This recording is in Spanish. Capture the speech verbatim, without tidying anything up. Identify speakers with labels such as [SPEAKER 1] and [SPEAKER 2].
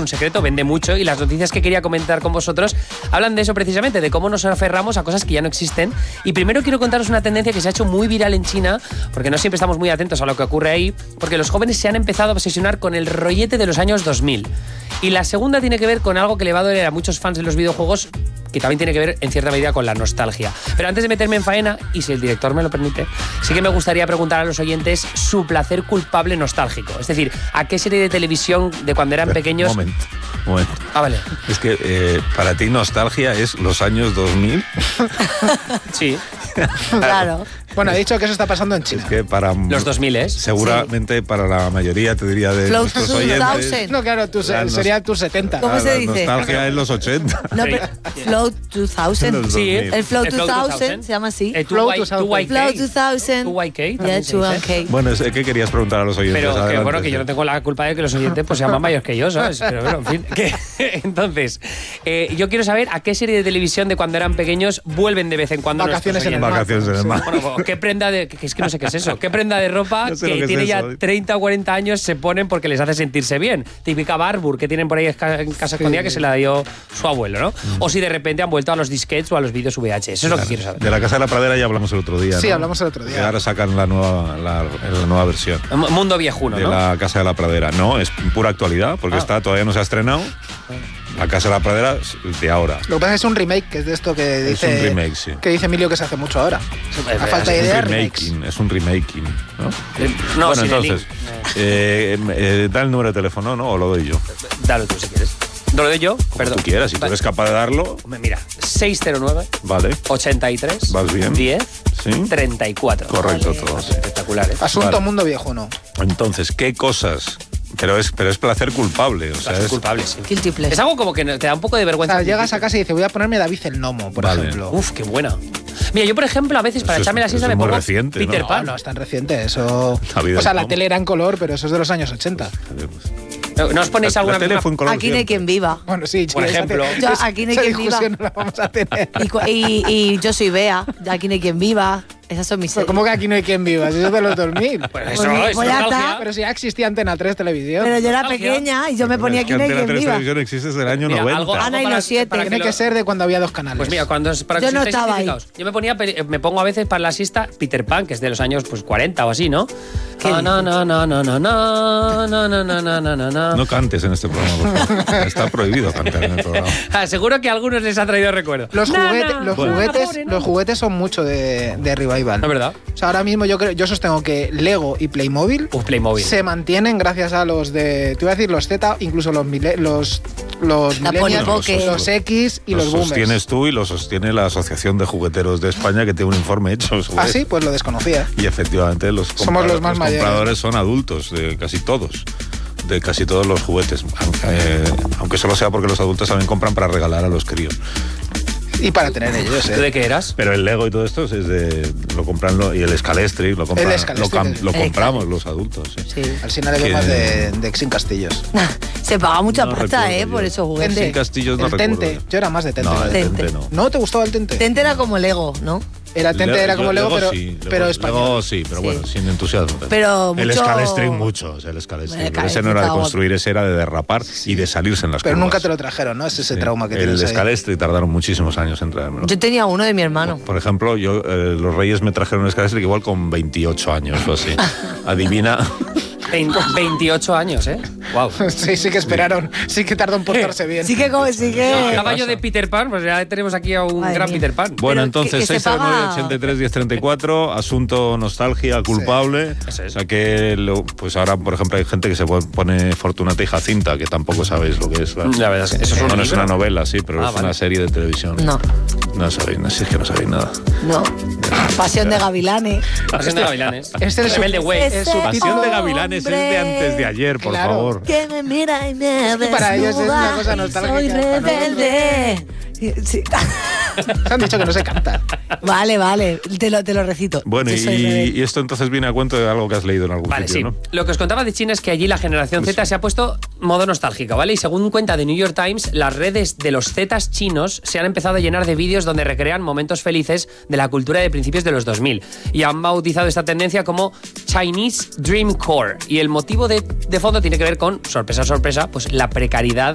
[SPEAKER 1] un secreto, vende mucho, y las noticias que quería comentar con vosotros hablan de eso precisamente, de cómo nos aferramos a cosas que ya no existen. Y primero quiero contaros una tendencia que se ha hecho muy viral en China, porque no siempre estamos muy atentos a lo que ocurre ahí, porque los jóvenes se han empezado a obsesionar con el rollete de los años dos mil. Y la segunda tiene que ver con algo que le va a doler a muchos fans de los videojuegos, que también tiene que ver en cierta medida con la nostalgia. Pero antes de meterme en faena, y si el director me lo permite, sí que me gustaría preguntar a los oyentes su placer culpable nostálgico. Es decir, ¿a qué serie de televisión de cuando eran
[SPEAKER 2] Pero,
[SPEAKER 1] pequeños?
[SPEAKER 2] Un momento, un momento.
[SPEAKER 1] Ah, vale.
[SPEAKER 2] Es que eh, para ti nostalgia es los años dos mil.
[SPEAKER 1] Sí.
[SPEAKER 3] Claro.
[SPEAKER 4] Bueno, he dicho que eso está pasando en China.
[SPEAKER 2] Es que para
[SPEAKER 1] Los dos mil, ¿eh?
[SPEAKER 2] seguramente sí. Para la mayoría, te diría, de
[SPEAKER 3] Flow
[SPEAKER 2] nuestros
[SPEAKER 3] two
[SPEAKER 2] oyentes.
[SPEAKER 3] thousand.
[SPEAKER 4] No, claro, tú,
[SPEAKER 2] La
[SPEAKER 4] sería tus setenta.
[SPEAKER 3] ¿Cómo
[SPEAKER 2] la,
[SPEAKER 3] se
[SPEAKER 2] la
[SPEAKER 3] dice?
[SPEAKER 2] nostalgia es los ochenta.
[SPEAKER 3] No, pero Flow dos mil.
[SPEAKER 2] Los
[SPEAKER 1] Sí,
[SPEAKER 2] dos mil.
[SPEAKER 3] El Flow
[SPEAKER 1] El Flow
[SPEAKER 3] dos mil
[SPEAKER 1] dos mil.
[SPEAKER 3] se llama así.
[SPEAKER 1] Eh,
[SPEAKER 4] Flow
[SPEAKER 1] two Y K.
[SPEAKER 3] Flow dos mil.
[SPEAKER 1] two Y K
[SPEAKER 3] Yeah,
[SPEAKER 1] también se
[SPEAKER 3] two
[SPEAKER 1] dice.
[SPEAKER 3] and K.
[SPEAKER 2] Bueno, es- ¿qué querías preguntar a los oyentes?
[SPEAKER 1] Pero que,
[SPEAKER 2] Adelante,
[SPEAKER 1] bueno, que
[SPEAKER 2] sí.
[SPEAKER 1] yo no tengo la culpa de que los oyentes pues sean más mayores que yo, ¿sabes? Pero bueno, en fin. Que, entonces, eh, yo quiero saber a qué serie de televisión de cuando eran pequeños vuelven de vez en cuando
[SPEAKER 4] Vacaciones
[SPEAKER 1] nuestros
[SPEAKER 4] en el mar.
[SPEAKER 1] oyentes.
[SPEAKER 2] Vacaciones en el mar.
[SPEAKER 1] Bueno, pues, ¿qué prenda de...? Que es que no sé qué es eso. ¿Qué prenda de ropa
[SPEAKER 2] No sé lo
[SPEAKER 1] que
[SPEAKER 2] que
[SPEAKER 1] tiene
[SPEAKER 2] es
[SPEAKER 1] ya
[SPEAKER 2] eso.
[SPEAKER 1] treinta o cuarenta años se ponen porque les hace sentirse bien? Típica Barbour que tienen por ahí esca- en casa escondida que se la dio su abuelo, ¿no? O si de repente han vuelto a los disquetes o a los vídeos V H S. Eso es lo que quiero saber.
[SPEAKER 2] De la Casa de la Pradera ya hablamos el otro día,
[SPEAKER 4] Sí,
[SPEAKER 2] ¿no?
[SPEAKER 4] hablamos el otro día.
[SPEAKER 2] Que ahora sacan la nueva, la, la nueva versión
[SPEAKER 1] M- Mundo viejuno,
[SPEAKER 2] de
[SPEAKER 1] ¿no?
[SPEAKER 2] la Casa de la Pradera. No, es pura actualidad, porque
[SPEAKER 1] Ah.
[SPEAKER 2] está todavía no se ha estrenado. La Casa de la Pradera es de ahora.
[SPEAKER 4] Lo que pasa es que es un remake, que es de esto que
[SPEAKER 2] Es
[SPEAKER 4] dice,
[SPEAKER 2] un remake, sí.
[SPEAKER 4] que dice Emilio que se hace mucho ahora.
[SPEAKER 1] es
[SPEAKER 4] A falta de
[SPEAKER 2] Es un
[SPEAKER 4] ideas, remakes.
[SPEAKER 2] remaking, es un remaking, ¿no?
[SPEAKER 1] Eh, no,
[SPEAKER 2] bueno,
[SPEAKER 1] sin el
[SPEAKER 2] entonces, eh, eh, da el número de teléfono, ¿no? O lo doy yo.
[SPEAKER 1] Dalo tú si quieres. ¿Lo doy yo?
[SPEAKER 2] Como
[SPEAKER 1] Perdón.
[SPEAKER 2] tú quieras, si tú
[SPEAKER 1] Vale.
[SPEAKER 2] eres capaz de darlo,
[SPEAKER 1] Hombre, mira, seis cero nueve,
[SPEAKER 2] vale.
[SPEAKER 1] ochenta y tres,
[SPEAKER 2] Vas bien.
[SPEAKER 1] diez,
[SPEAKER 2] Sí.
[SPEAKER 1] treinta y cuatro.
[SPEAKER 2] Correcto,
[SPEAKER 1] Vale.
[SPEAKER 2] todos.
[SPEAKER 1] Espectacular, ¿eh?
[SPEAKER 4] Asunto
[SPEAKER 2] Vale.
[SPEAKER 4] mundo viejo, ¿no?
[SPEAKER 2] Entonces, ¿qué cosas? Pero es, pero es placer culpable. O sea,
[SPEAKER 1] Placer
[SPEAKER 2] es,
[SPEAKER 1] culpable, sí.
[SPEAKER 3] Guilty pleasure.
[SPEAKER 1] Es algo como que te da un poco de
[SPEAKER 4] O
[SPEAKER 1] vergüenza.
[SPEAKER 4] sea, llegas a casa y dices, voy a ponerme David el Gnomo, por
[SPEAKER 2] Vale.
[SPEAKER 4] ejemplo.
[SPEAKER 1] Uf, qué buena. Mira, yo por ejemplo a veces para
[SPEAKER 2] Eso es-
[SPEAKER 1] echarme la
[SPEAKER 2] eso
[SPEAKER 1] siesta
[SPEAKER 2] es
[SPEAKER 1] me
[SPEAKER 2] muy
[SPEAKER 1] pongo
[SPEAKER 2] reciente,
[SPEAKER 1] Peter
[SPEAKER 2] ¿no?
[SPEAKER 1] Pan.
[SPEAKER 4] No, es tan reciente, eso...
[SPEAKER 2] David
[SPEAKER 4] O sea,
[SPEAKER 2] el
[SPEAKER 4] la
[SPEAKER 2] Gnomo.
[SPEAKER 4] tele era en color, pero eso es de los años ochenta.
[SPEAKER 1] ¿No, no os ponéis
[SPEAKER 2] La,
[SPEAKER 1] alguna
[SPEAKER 2] la tele
[SPEAKER 1] vez
[SPEAKER 2] fue en color
[SPEAKER 3] Aquí no hay
[SPEAKER 2] siempre.
[SPEAKER 3] quien viva.
[SPEAKER 4] Bueno, sí,
[SPEAKER 1] Por
[SPEAKER 4] esa-
[SPEAKER 1] ejemplo.
[SPEAKER 3] Yo,
[SPEAKER 4] esa-
[SPEAKER 3] aquí no hay
[SPEAKER 4] esa
[SPEAKER 3] quien viva.
[SPEAKER 4] discusión no la vamos a tener.
[SPEAKER 3] Y, cu- y, y yo soy Bea, de Aquí no hay quien viva. Esas son mis
[SPEAKER 4] Pero
[SPEAKER 3] series.
[SPEAKER 4] ¿cómo que aquí no hay quien viva? Si eso es de los dos mil.
[SPEAKER 1] Pues eso,
[SPEAKER 3] Pues,
[SPEAKER 1] es
[SPEAKER 3] pues ya
[SPEAKER 1] nostalgia.
[SPEAKER 3] está.
[SPEAKER 4] Pero si ya existía Antena tres Televisión.
[SPEAKER 3] Pero yo era
[SPEAKER 1] Nostalgia.
[SPEAKER 3] pequeña y yo me ponía
[SPEAKER 2] Es
[SPEAKER 3] Aquí
[SPEAKER 2] que
[SPEAKER 3] no hay
[SPEAKER 2] Antena
[SPEAKER 3] quien
[SPEAKER 2] tres
[SPEAKER 3] viva.
[SPEAKER 2] Televisión existe desde el año
[SPEAKER 1] Mira,
[SPEAKER 2] noventa.
[SPEAKER 1] algo-
[SPEAKER 3] Ana y
[SPEAKER 1] para-
[SPEAKER 3] los siete.
[SPEAKER 1] para
[SPEAKER 4] Tiene
[SPEAKER 1] lo-
[SPEAKER 4] que ser de cuando había dos canales.
[SPEAKER 1] Pues mira, cuando para que
[SPEAKER 3] Yo
[SPEAKER 1] os
[SPEAKER 3] no
[SPEAKER 1] estéis
[SPEAKER 3] estaba ahí.
[SPEAKER 1] identificados, yo me ponía peli- me pongo a veces para la siesta Peter Pan, que es de los años pues cuarenta o así, ¿no?
[SPEAKER 3] ¿Qué
[SPEAKER 1] Ah, no, no, no, no, no, no, no, no, no, no, no, no, no.
[SPEAKER 2] No cantes en este programa, por favor. Está prohibido cantar en el programa.
[SPEAKER 1] Ah, seguro que a algunos les ha traído recuerdo.
[SPEAKER 4] Los,
[SPEAKER 1] No,
[SPEAKER 4] juguete-
[SPEAKER 1] no,
[SPEAKER 4] los,
[SPEAKER 1] no,
[SPEAKER 4] juguetes,
[SPEAKER 1] pobre, no.
[SPEAKER 4] los juguetes son mucho de, de revival.
[SPEAKER 1] No es verdad.
[SPEAKER 4] O sea, ahora mismo yo creo, yo sostengo que Lego y Playmobil
[SPEAKER 1] Uf, Playmobil.
[SPEAKER 4] se mantienen gracias a los de, te iba a decir los Z, incluso los mile- los los
[SPEAKER 3] La
[SPEAKER 4] millennials,
[SPEAKER 3] Polly Pocket.
[SPEAKER 4] los X y
[SPEAKER 2] Lo
[SPEAKER 4] los boomers.
[SPEAKER 2] sostienes tú y lo sostiene la Asociación de Jugueteros de España, que tiene un informe hecho sobre
[SPEAKER 4] Ah, sí, pues lo desconocía.
[SPEAKER 2] Y efectivamente los,
[SPEAKER 4] Somos los más mayores.
[SPEAKER 2] compradores son adultos, de casi todos, de casi todos los juguetes, aunque, eh, aunque solo sea porque los adultos también compran para regalar a los críos.
[SPEAKER 4] Y para tener ellos,
[SPEAKER 1] ¿Tú
[SPEAKER 4] ¿eh?
[SPEAKER 1] de qué eras?
[SPEAKER 2] Pero el Lego y todo esto es de, lo compran lo- y el Scalestri lo, compran,
[SPEAKER 4] El Scalestri,
[SPEAKER 2] lo, cam-
[SPEAKER 4] el-
[SPEAKER 2] lo
[SPEAKER 3] el
[SPEAKER 2] compramos los adultos. sí.
[SPEAKER 3] Sí.
[SPEAKER 4] Al final le veo
[SPEAKER 2] Que-
[SPEAKER 4] más de, de Xin Castillos.
[SPEAKER 3] Se paga mucha
[SPEAKER 2] No
[SPEAKER 3] pasta,
[SPEAKER 2] recuerdo
[SPEAKER 3] ¿eh?
[SPEAKER 2] yo.
[SPEAKER 3] Por esos juguetes.
[SPEAKER 2] Sin Castillos no
[SPEAKER 4] el
[SPEAKER 2] recuerdo.
[SPEAKER 4] Tente. Yo era más de Tente.
[SPEAKER 2] No, el
[SPEAKER 3] Tente.
[SPEAKER 2] Tente no.
[SPEAKER 4] ¿No te gustaba el Tente?
[SPEAKER 3] Tente era como Lego, ¿no?
[SPEAKER 4] Era Tente,
[SPEAKER 2] Le-
[SPEAKER 4] era como Lego, pero,
[SPEAKER 2] sí, Lego-
[SPEAKER 4] pero español.
[SPEAKER 2] Lego sí, pero
[SPEAKER 3] Sí.
[SPEAKER 2] bueno, sin entusiasmo.
[SPEAKER 3] Pero
[SPEAKER 2] el
[SPEAKER 3] mucho-
[SPEAKER 2] Scalestri mucho, o sea, el Scalestri.
[SPEAKER 3] El
[SPEAKER 2] Pero ese no era de
[SPEAKER 3] Scalestri
[SPEAKER 2] construir, ese era de derrapar y de salirse en las
[SPEAKER 4] Pero
[SPEAKER 2] curvas.
[SPEAKER 4] nunca te lo trajeron, ¿no? Es ese
[SPEAKER 2] Sí.
[SPEAKER 4] trauma que
[SPEAKER 2] el
[SPEAKER 4] tienes ahí.
[SPEAKER 2] Scalestri tardaron muchísimos años en traérmelo.
[SPEAKER 3] Yo tenía uno de mi hermano.
[SPEAKER 2] Por ejemplo, yo eh, los Reyes me trajeron un Scalestri igual con veintiocho años o así. Adivina.
[SPEAKER 1] Vein- veintiocho años, ¿eh? Wow.
[SPEAKER 4] Sí, sí que esperaron. Sí que tardó en portarse bien.
[SPEAKER 3] Sí que, como- sí que...
[SPEAKER 1] Hablaba yo de Peter Pan, pues ya tenemos aquí a un
[SPEAKER 3] Madre
[SPEAKER 1] gran
[SPEAKER 3] mía.
[SPEAKER 1] Peter Pan.
[SPEAKER 2] Bueno,
[SPEAKER 3] Pero
[SPEAKER 2] entonces
[SPEAKER 3] que- que se
[SPEAKER 2] seis cero nueve,
[SPEAKER 3] paga-
[SPEAKER 2] ochenta y tres, diez treinta y cuatro, asunto nostalgia culpable.
[SPEAKER 1] Eso es.
[SPEAKER 2] O sea que, lo- pues ahora, por ejemplo, hay gente que se pone Fortunata y Jacinta, que tampoco sabéis lo que es. ¿verdad?
[SPEAKER 1] La verdad es que eso es un
[SPEAKER 2] no, no es
[SPEAKER 1] libro.
[SPEAKER 2] una novela, sí, pero
[SPEAKER 1] Ah,
[SPEAKER 2] es
[SPEAKER 1] vale.
[SPEAKER 2] una serie de televisión.
[SPEAKER 3] No.
[SPEAKER 2] No sabéis, no, si es que no sabéis nada.
[SPEAKER 3] No. Pasión de Gavilanes.
[SPEAKER 1] Pasión de Gavilanes.
[SPEAKER 4] Este es su-
[SPEAKER 1] Rebelde Way.
[SPEAKER 4] es su
[SPEAKER 2] Pasión de
[SPEAKER 3] Oh,
[SPEAKER 2] Gavilanes es de
[SPEAKER 3] hombre.
[SPEAKER 2] antes de ayer, por
[SPEAKER 4] Claro.
[SPEAKER 2] favor.
[SPEAKER 3] Que me mira y me
[SPEAKER 4] que para ellos es una
[SPEAKER 3] desnuda
[SPEAKER 4] cosa
[SPEAKER 3] y
[SPEAKER 4] nostálgica.
[SPEAKER 3] soy rebelde. Sí.
[SPEAKER 4] Se han dicho que no se canta.
[SPEAKER 3] Vale, vale. Te lo, te lo recito.
[SPEAKER 2] Bueno,
[SPEAKER 3] Yo soy
[SPEAKER 2] y,
[SPEAKER 3] rebelde.
[SPEAKER 2] y esto entonces viene a cuento de algo que has leído en algún
[SPEAKER 1] Vale, sí.
[SPEAKER 2] sitio, ¿no?
[SPEAKER 1] Lo que os contaba de China es que allí la generación
[SPEAKER 2] Pues
[SPEAKER 1] Z se ha puesto modo nostálgica, ¿vale? Y según cuenta de New York Times, las redes de los Zetas chinos se han empezado a llenar de vídeos donde recrean momentos felices de la cultura de principios de los dos mil. Y han bautizado esta tendencia como Chinese Dream Core. Y el motivo de, de fondo tiene que ver con, sorpresa, sorpresa, pues la precariedad